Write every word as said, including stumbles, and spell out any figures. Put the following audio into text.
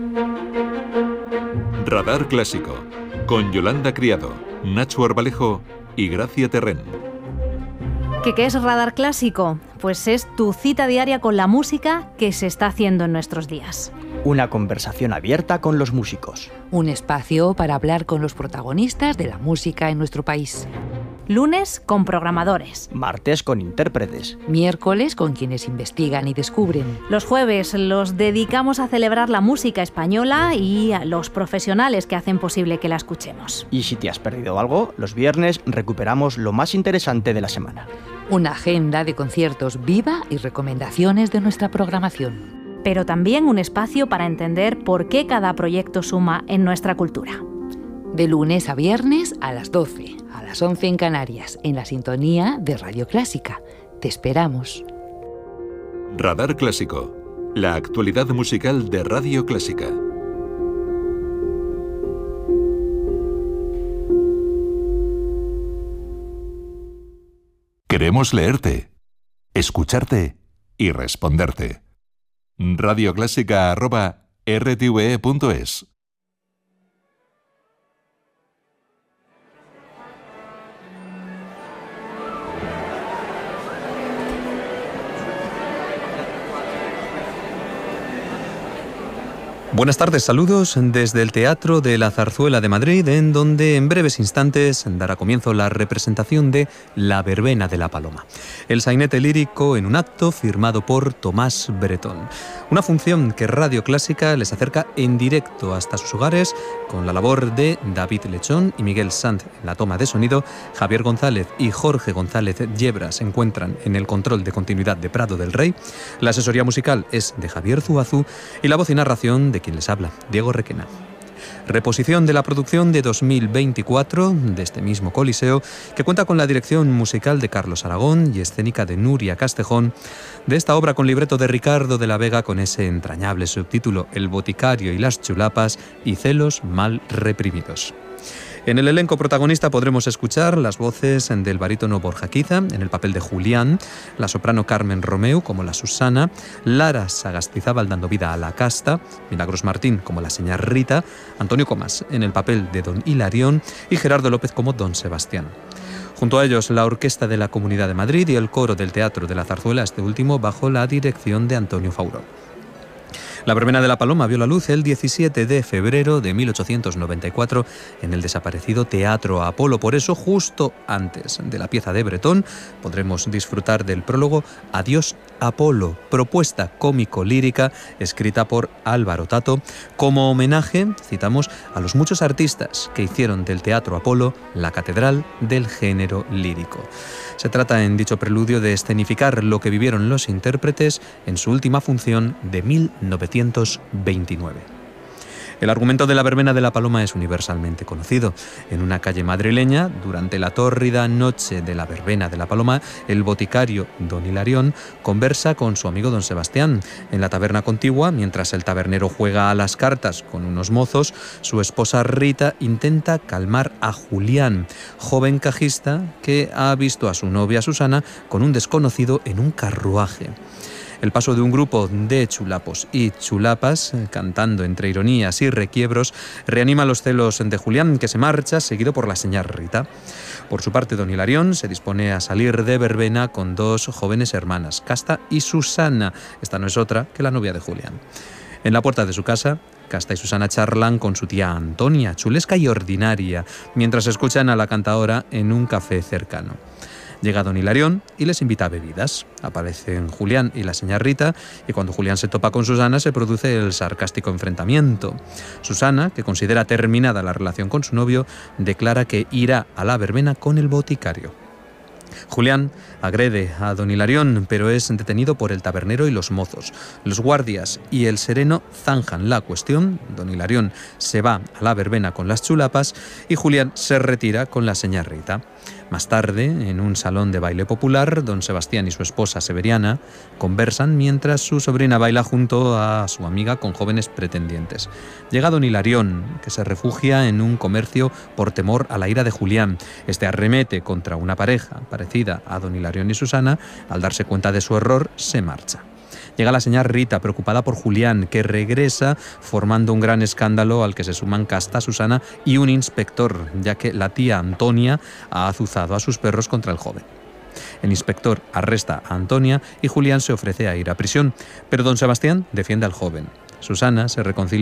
Radar Clásico, con Yolanda Criado, Nacho Arbalejo y Gracia Terrén. ¿Qué, ¿Qué es Radar Clásico? Pues es tu cita diaria con la música que se está haciendo en nuestros días. Una conversación abierta con los músicos. Un espacio para hablar con los protagonistas de la música en nuestro país. Lunes con programadores. Martes con intérpretes. Miércoles con quienes investigan y descubren. Los jueves los dedicamos a celebrar la música española y a los profesionales que hacen posible que la escuchemos. Y si te has perdido algo, los viernes recuperamos lo más interesante de la semana. Una agenda de conciertos viva y recomendaciones de nuestra programación. Pero también un espacio para entender por qué cada proyecto suma en nuestra cultura. De lunes a viernes a las doce, a las once en Canarias, en la sintonía de Radio Clásica. Te esperamos. Radar Clásico, la actualidad musical de Radio Clásica. Queremos leerte, escucharte y responderte. radioclásica arroba r t v e punto es. Buenas tardes, saludos desde el Teatro de la Zarzuela de Madrid, en donde en breves instantes dará comienzo la representación de La Verbena de la Paloma, el sainete lírico en un acto firmado por Tomás Bretón. Una función que Radio Clásica les acerca en directo hasta sus hogares, con la labor de David Lechón y Miguel Sanz en la toma de sonido. Javier González y Jorge González Yebra se encuentran en el control de continuidad de Prado del Rey. La asesoría musical es de Javier Zuazú y la voz y narración de quien les habla, Diego Requena. Reposición de la producción de dos mil veinticuatro de este mismo Coliseo, que cuenta con la dirección musical de Carlos Aragón y escénica de Nuria Castejón, de esta obra con libreto de Ricardo de la Vega, con ese entrañable subtítulo El boticario y las chulapas y celos mal reprimidos. En el elenco protagonista podremos escuchar las voces del barítono Borja Quiza en el papel de Julián, la soprano Carmen Romeu como la Susana, Lara Sagastizábal dando vida a la Casta, Milagros Martín como la señora Rita, Antonio Comas en el papel de don Hilarión y Gerardo López como don Sebastián. Junto a ellos, la Orquesta de la Comunidad de Madrid y el Coro del Teatro de la Zarzuela, este último bajo la dirección de Antonio Fauró. La Verbena de la Paloma vio la luz el diecisiete de febrero de mil ochocientos noventa y cuatro en el desaparecido Teatro Apolo. Por eso, justo antes de la pieza de Bretón, podremos disfrutar del prólogo Adiós Apolo, propuesta cómico-lírica escrita por Álvaro Tato. Como homenaje, citamos a los muchos artistas que hicieron del Teatro Apolo la catedral del género lírico. Se trata en dicho preludio de escenificar lo que vivieron los intérpretes en su última función de mil novecientos veintinueve. El argumento de La Verbena de la Paloma es universalmente conocido. En una calle madrileña, durante la tórrida noche de la Verbena de la Paloma, el boticario don Hilarión conversa con su amigo don Sebastián. En la taberna contigua, mientras el tabernero juega a las cartas con unos mozos, su esposa Rita intenta calmar a Julián, joven cajista que ha visto a su novia Susana con un desconocido en un carruaje. El paso de un grupo de chulapos y chulapas, cantando entre ironías y requiebros, reanima los celos de Julián, que se marcha, seguido por la señora Rita. Por su parte, don Hilarión se dispone a salir de verbena con dos jóvenes hermanas, Casta y Susana. Esta no es otra que la novia de Julián. En la puerta de su casa, Casta y Susana charlan con su tía Antonia, chulesca y ordinaria, mientras escuchan a la cantaora en un café cercano. Llega don Hilarión y les invita a bebidas. Aparecen Julián y la señora Rita, y cuando Julián se topa con Susana se produce el sarcástico enfrentamiento. Susana, que considera terminada la relación con su novio, declara que irá a la verbena con el boticario. Julián agrede a don Hilarión, pero es detenido por el tabernero y los mozos. Los guardias y el sereno zanjan la cuestión. Don Hilarión se va a la verbena con las chulapas y Julián se retira con la señora Rita. Más tarde, en un salón de baile popular, don Sebastián y su esposa Severiana conversan mientras su sobrina baila junto a su amiga con jóvenes pretendientes. Llega don Hilarión, que se refugia en un comercio por temor a la ira de Julián. Este arremete contra una pareja parecida a don Hilarión y Susana. Al darse cuenta de su error, se marcha. Llega la señora Rita, preocupada por Julián, que regresa formando un gran escándalo al que se suman Casta, Susana y un inspector, ya que la tía Antonia ha azuzado a sus perros contra el joven. El inspector arresta a Antonia y Julián se ofrece a ir a prisión, pero don Sebastián defiende al joven. Susana se reconcilia